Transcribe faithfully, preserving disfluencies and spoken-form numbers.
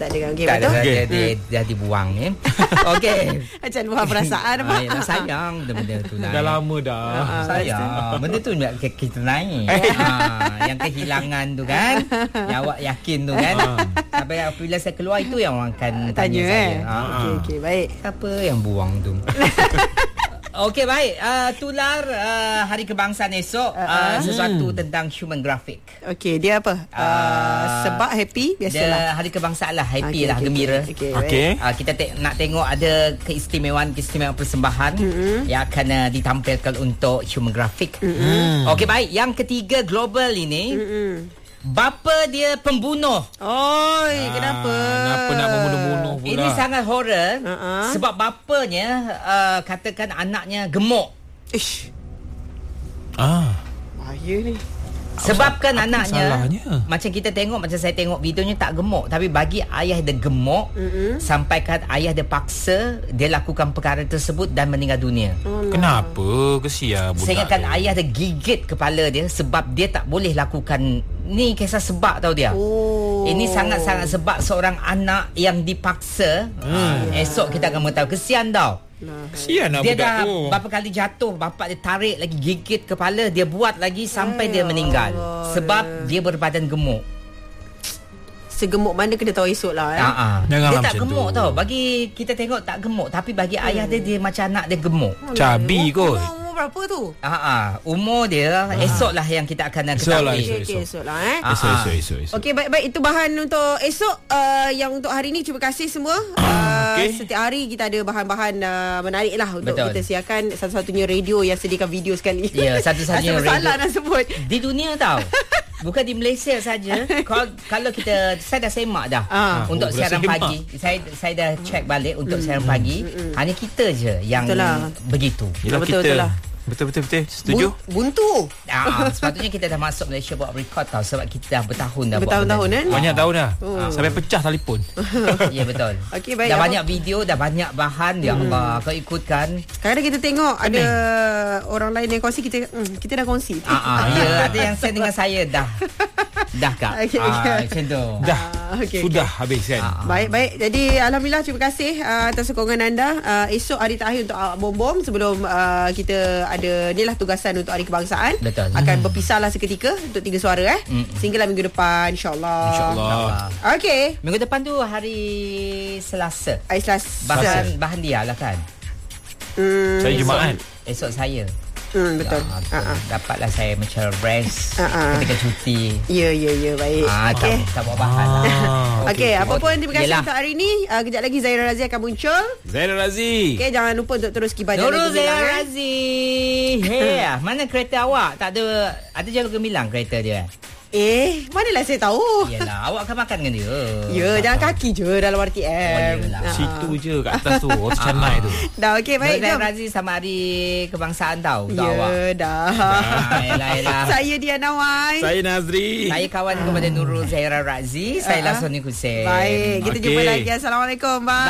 Tak ada. Okey, Tak betul. ada, Okey. dia, dia, dia dibuang ni. Okey. Macam luar perasaan apa? Ah, yalah, sayang benda-benda tu lah. Dah lama dah. Ah, Sayang. Benda tu nak ke- kita naik. ha, yang kehilangan tu kan. Yang awak yakin tu kan. Sampai apabila saya keluar itu yang orang akan tanya, Tanya saya. eh. Ha. Okey, okey, baik. Siapa yang buang tu? Okey, baik. Uh, tular uh, Hari Kebangsaan esok. Uh, sesuatu tentang human graphic. Okey, dia apa? Uh, Ah, sebab happy biasalah. Dia Hari Kebangsaan lah. Happy Okey, lah, okey, gembira. okey, okey, Okey. Uh, kita te- nak tengok ada keistimewaan-keistimewaan persembahan mm-hmm. yang akan uh, ditampilkan untuk human graphic. Mm-hmm. Okey, baik. Yang ketiga global ini. Mm-hmm. Bapa dia pembunuh. Oi, kenapa? Kenapa nak membunuh-bunuh pula? Ini sangat horror Uh-uh. sebab bapanya uh, katakan anaknya gemuk. Ish, Ah. bahaya ni. Sebabkan apa anaknya salahnya? macam kita tengok, macam saya tengok videonya tak gemuk, tapi bagi ayah dia gemuk, mm-hmm. sampaikan ayah dia paksa dia lakukan perkara tersebut dan meninggal dunia. Kenapa? Kesian budak. Saya ingatkan tu. ayah dia gigit kepala dia sebab dia tak boleh lakukan ni. Kisah sebab tau dia. Oh. Ini sangat-sangat sebab seorang anak yang dipaksa. Hmm. Esok kita akan mengetahui. Kesian tau. Kesian lah Dia budak dah tu. berapa kali jatuh, bapak dia tarik lagi, gigit kepala, dia buat lagi sampai Ay dia meninggal. Allah. Sebab dia berbadan gemuk. Segemuk mana kena tahu esok lah eh. Ha-ha. Jangan Dia tak macam gemuk tu. tau. Bagi kita tengok tak gemuk, tapi bagi hmm. ayah dia, dia macam anak dia gemuk. Cabi kot. Umur, umur berapa tu? Ha-ha. Umur dia esok lah yang kita akan Esok lah, ketahui. esok. Okey, okey, esok lah eh. Ah, Esok, ah. esok, esok, esok. Okey, baik-baik. Itu bahan untuk esok. Uh, yang untuk hari ni, terima kasih semua. Uh, Okey. Setiap hari kita ada bahan-bahan uh, menarik lah untuk Betul. kita siarkan. Satu-satunya radio yang sediakan video sekali. Ya, satu-satunya Rasa masalah radio. nak sebut. Di dunia tau. Bukan di Malaysia saja. Kalau kalau kita, saya dah semak dah Ah. untuk Oh, siaran dah semak. pagi. Saya saya dah check balik untuk siaran pagi. Hanya kita je yang Betul lah. begitu. Yelah, Betul, kita. betul lah. Betul, betul, betul. Setuju? Bun- buntu. Ah, sepatutnya kita dah masuk Malaysia buat record tau, sebab kita dah bertahun dah Bertahun-tahun buat kan? benda ni. Banyak tahun dah. Oh. Sampai pecah telefon. Ya, betul. Okey, baik. Dah Apa- banyak video, dah banyak bahan. Ya Allah, kau ikutkan. Kadang kita tengok ada orang lain yang kongsi, kita hmm, kita dah kongsi. Ah, ah, ya, ada yang send dengan saya dah. Dah Kak. Okey, Ah, okey. macam tu. Dah. Ah, okey, Sudah habis kan? Ah, Baik, baik. Jadi alhamdulillah, terima kasih uh, atas sokongan anda. Uh, esok hari terakhir untuk uh, Bom Bom sebelum uh, kita ada ni lah tugasan untuk Hari Kebangsaan. Betul. Akan berpisahlah seketika untuk tiga suara eh. Mm. Sehinggalah minggu depan insya-Allah. InsyaAllah. Okey. Minggu depan tu hari Selasa. Hari Selasa. Bahan bahan dia lah kan. Hmm, Saya Jumaat. Esok saya. hmm, betul. Ah, Ha ah. Dapatlah saya macam rest Ah, ah. ketika cuti. Ya, ya, ya, baik. Ah, Okey. tak, tak buat bahan lah. Ah, Okey, apa pun terima kasih Yelah. untuk hari ni. Uh, kejap lagi Zaira Razi akan muncul. Zainal Razi. Okey, jangan lupa untuk terus kibar jalan Nurul gemilang, Zaira eh. Razi. Hey, mana kereta awak? Tak ada, ada jalur gemilang kereta dia. Eh, manalah saya tahu. Yalah, awak akan makan dengan dia. Ya, jalan kaki je dalam R T M. Oh, yelah. Ah. Situ je kat atas tu. Orang canai tu. Dah okey, baik, Nurul Zaira jom. Razi sama hari kebangsaan tau untuk awak. Ya, dah. Ah, yelah, yelah. Saya Diana Wan. Saya Nazri. Saya kawan kepada Nurul Zaira Razi. Saya Ah. Lasoni Hussein. Baik, kita Okey. jumpa lagi. Assalamualaikum. Bye.